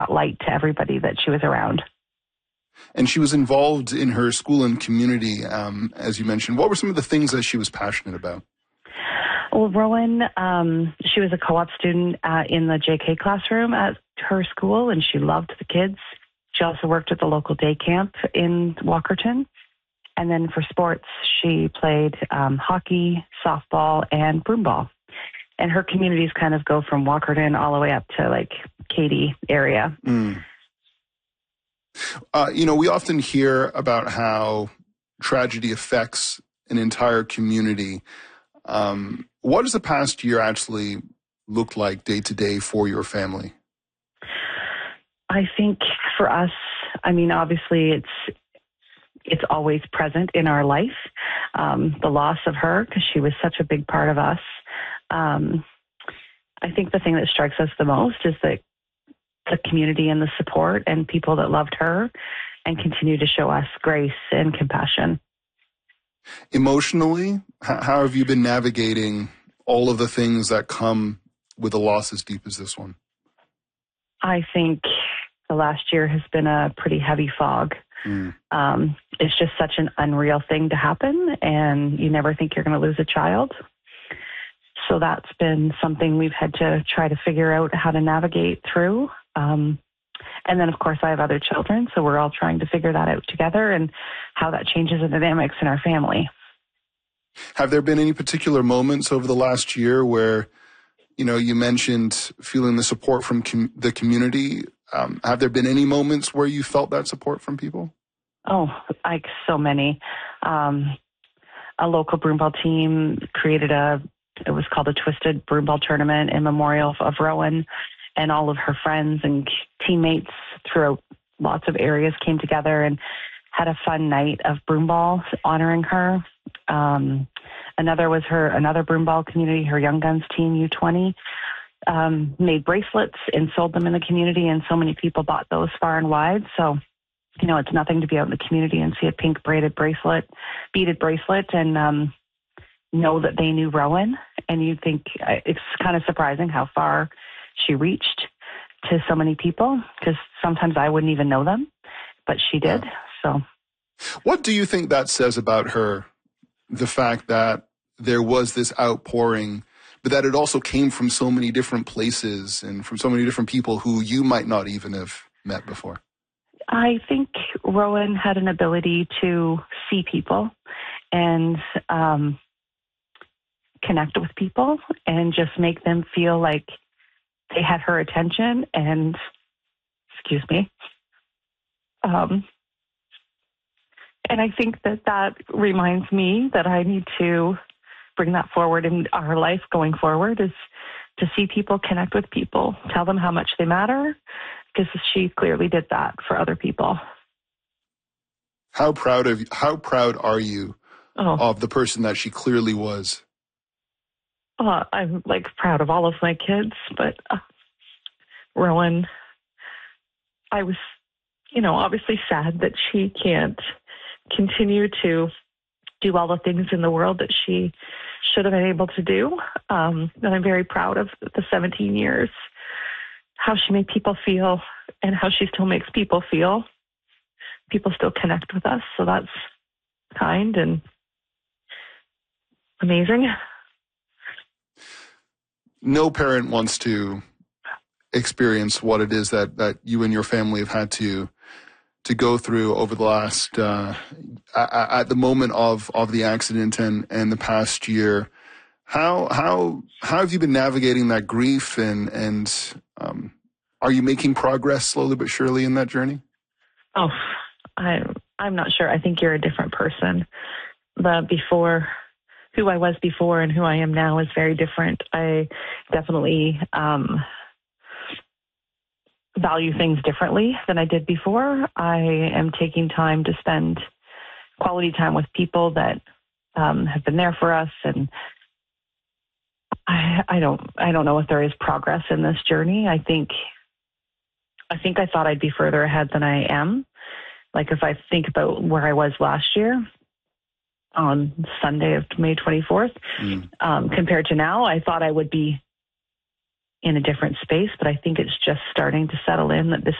light to everybody that she was around. And she was involved in her school and community, as you mentioned. What were some of the things that she was passionate about? Well, Rowan, she was a co-op student in the JK classroom at her school, and she loved the kids. She also worked at the local day camp in Walkerton. And then for sports, she played hockey, softball, and broomball. And her communities kind of go from Walkerton all the way up to like Katy area. Mm. We often hear about how tragedy affects an entire community. What does the past year actually look like day to day for your family? I think for us, obviously it's always present in our life. The loss of her, because she was such a big part of us. I think the thing that strikes us the most is the community and the support and people that loved her and continue to show us grace and compassion. Emotionally, how have you been navigating all of the things that come with a loss as deep as this one? I think the last year has been a pretty heavy fog. It's just such an unreal thing to happen, and you never think you're going to lose a child. So that's been something we've had to try to figure out how to navigate through. And then, of course, I have other children, so we're all trying to figure that out together and how that changes the dynamics in our family. Have there been any particular moments over the last year where, you mentioned feeling the support from the community? Have there been any moments where you felt that support from people? Oh, like so many. A local broomball team created it was called a Twisted Broomball Tournament in memorial of Rowan, and all of her friends and teammates throughout lots of areas came together and had a fun night of broomball honoring her. Another broomball community, her Young Guns team, U20, made bracelets and sold them in the community, and so many people bought those far and wide. So, it's nothing to be out in the community and see a pink beaded bracelet, and know that they knew Rowan. And you think it's kind of surprising how far she reached to so many people, because sometimes I wouldn't even know them, but she did. So, what do you think that says about her? The fact that there was this outpouring, but that it also came from so many different places and from so many different people who you might not even have met before. I think Rowan had an ability to see people and connect with people and just make them feel like they had her attention and, and I think that reminds me that I need to bring that forward in our life going forward, is to see people, connect with people, tell them how much they matter, because she clearly did that for other people. How proud are you of the person that she clearly was? I'm proud of all of my kids, but Rowan, I was, obviously sad that she can't continue to do all the things in the world that she should have been able to do. And I'm very proud of the 17 years, how she made people feel and how she still makes people feel. People still connect with us. So that's kind and amazing. No parent wants to experience what it is that you and your family have had to go through over the last, at the moment of the accident and the past year. How have you been navigating that grief and are you making progress slowly but surely in that journey? Oh, I'm not sure. I think you're a different person. Who I was before and who I am now is very different. I definitely value things differently than I did before. I am taking time to spend quality time with people that have been there for us, and I don't know if there is progress in this journey. I think I thought I'd be further ahead than I am. Like if I think about where I was last year on Sunday of May 24th, compared to now, I thought I would be in a different space, but I think it's just starting to settle in that this